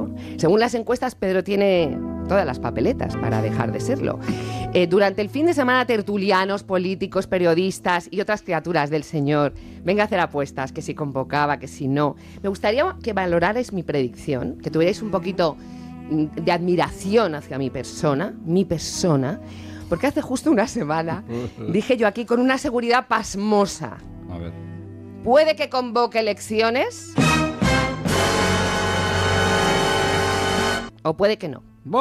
Pedro. Según las encuestas, Pedro tiene todas las papeletas para dejar de serlo. Durante el fin de semana, tertulianos, políticos, periodistas y otras criaturas del señor, venga a hacer apuestas, que si convocaba, que si no. Me gustaría que valorarais mi predicción, que tuvierais un poquito de admiración hacia mi persona, porque hace justo una semana dije yo aquí con una seguridad pasmosa. A ver. ¿Puede que convoque elecciones? ¿O puede que no?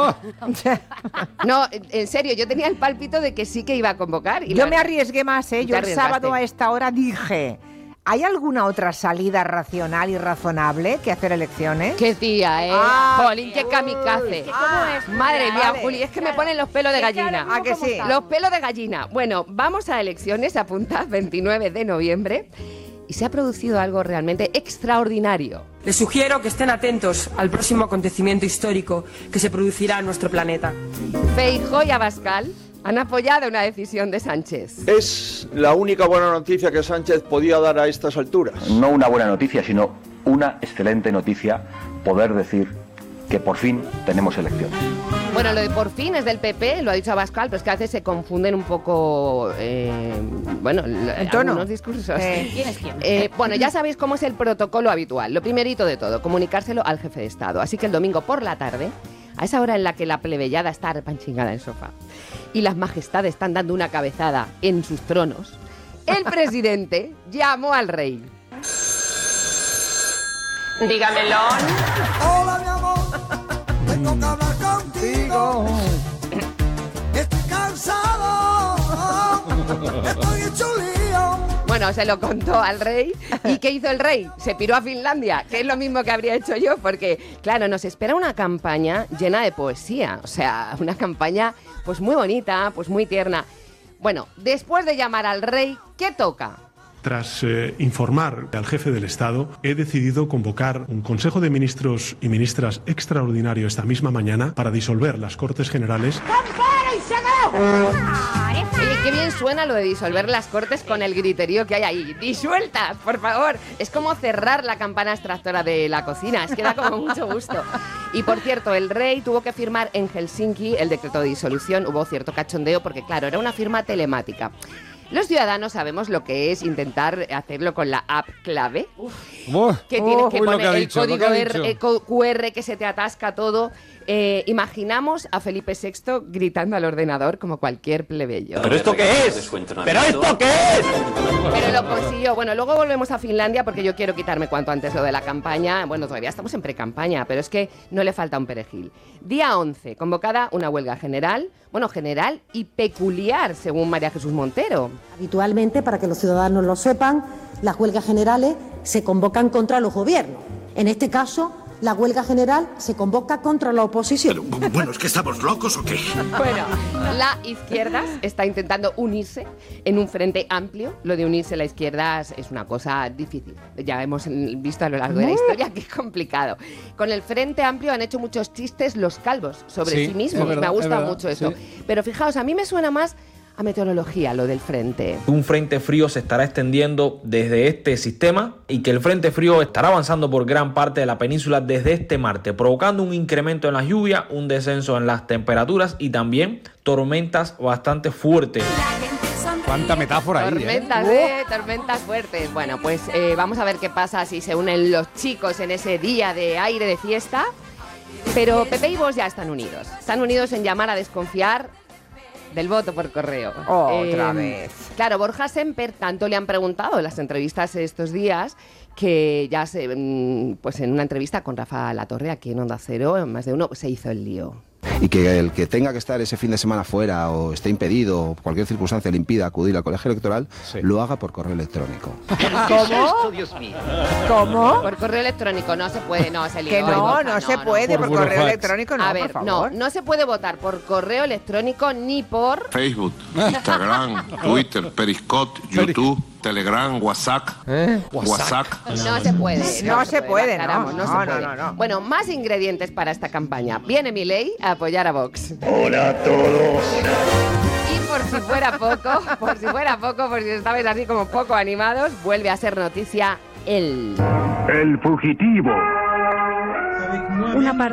No, en serio, yo tenía el pálpito de que sí que iba a convocar. Y yo me arriesgué más, ¿eh? Yo el arriesgaste. sábado a esta hora dije... ¿Hay alguna otra salida racional y razonable que hacer elecciones? ¡Qué tía, eh! ¡Jolín, qué kamikaze! Madre mía, vale. Juli, es que me ponen los pelos de gallina. ¿A que sí? Los pelos de gallina. Bueno, vamos a elecciones, apuntad, 29 de noviembre. Y se ha producido algo realmente extraordinario. Les sugiero que estén atentos al próximo acontecimiento histórico que se producirá en nuestro planeta. Feijóo y Abascal han apoyado una decisión de Sánchez. Es la única buena noticia que Sánchez podía dar a estas alturas. No una buena noticia, sino una excelente noticia, poder decir que por fin tenemos elecciones. Bueno, lo de por fin es del PP, lo ha dicho Abascal, pero es que a veces se confunden un poco, el tono. Algunos discursos. ¿Quién es quién? Bueno, ya sabéis cómo es el protocolo habitual. Lo primerito de todo, comunicárselo al jefe de Estado. Así que el domingo por la tarde, a esa hora en la que la plebeyada está repanchingada en el sofá y las majestades están dando una cabezada en sus tronos, el presidente llamó al rey. Dígamelo. Hola, mi amor, tengo que hablar contigo. Estoy cansado, estoy hecho lío. Bueno, se lo contó al rey. ¿Y qué hizo el rey? Se piró a Finlandia, que es lo mismo que habría hecho yo, porque, claro, nos espera una campaña llena de poesía. O sea, una campaña pues muy bonita, pues muy tierna. Bueno, después de llamar al rey, ¿qué toca? Tras informar al jefe del Estado, he decidido convocar un Consejo de Ministros y Ministras extraordinario esta misma mañana para disolver las Cortes Generales. Oye, qué bien suena lo de disolver las Cortes con el griterío que hay ahí. ¡Disueltas, por favor! Es como cerrar la campana extractora de la cocina. Es que da como mucho gusto. Y por cierto, el rey tuvo que firmar en Helsinki el decreto de disolución. Hubo cierto cachondeo porque, claro, era una firma telemática. Los ciudadanos sabemos lo que es intentar hacerlo con la app clave, que tienes que poner el código QR que se te atasca todo. Imaginamos a Felipe VI gritando al ordenador como cualquier plebeyo. ¿Pero esto qué es? ¿Pero esto qué es? Pero lo consiguió. Bueno, luego volvemos a Finlandia porque yo quiero quitarme cuanto antes lo de la campaña. Bueno, todavía estamos en pre-campaña, pero es que no le falta un perejil. Día 11, convocada una huelga general. Bueno, general y peculiar, según María Jesús Montero. Habitualmente, para que los ciudadanos lo sepan, las huelgas generales se convocan contra los gobiernos. En este caso, la huelga general se convoca contra la oposición. Pero, bueno, ¿es que estamos locos o qué? Bueno, la izquierda está intentando unirse en un frente amplio. Lo de unirse a la izquierda es una cosa difícil. Ya hemos visto a lo largo de la historia que es complicado. Con el frente amplio han hecho muchos chistes los calvos sobre sí mismos. Me ha gustado mucho eso. Sí. Pero fijaos, a mí me suena más a meteorología lo del frente. Un frente frío se estará extendiendo desde este sistema y que el frente frío estará avanzando por gran parte de la península desde este martes, provocando un incremento en las lluvias, un descenso en las temperaturas y también tormentas bastante fuertes. ¡Cuánta metáfora ahí! Tormentas fuertes. Bueno, pues vamos a ver qué pasa si se unen los chicos en ese día de aire de fiesta. Pero Pepe y Vox ya están unidos. Están unidos en llamar a desconfiar del voto por correo. Otra vez. Claro, Borja Semper tanto le han preguntado en las entrevistas estos días que ya pues en una entrevista con Rafa Latorre aquí en Onda Cero, en más de uno, se hizo el lío. Y que el que tenga que estar ese fin de semana fuera o esté impedido o cualquier circunstancia le impida acudir al colegio electoral, lo haga por correo electrónico. ¿Cómo? ¿Cómo? Por correo electrónico no se puede, no, se lió. Que no se puede por correo electrónico, no, a ver, por favor. No se puede votar por correo electrónico ni por Facebook, Instagram, Twitter, Periscope, YouTube, Telegram, WhatsApp. WhatsApp. No se puede. No se puede. Bueno, más ingredientes para esta campaña. Viene Milei a apoyar a Vox. Hola a todos. Y por si fuera poco, por si estabais así como poco animados, vuelve a ser noticia él. El fugitivo. Una parte